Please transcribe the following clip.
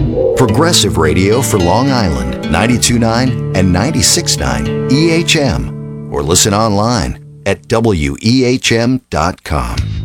Progressive Radio for Long Island, 92.9 and 96.9 EHM. Or listen online at wehm.com.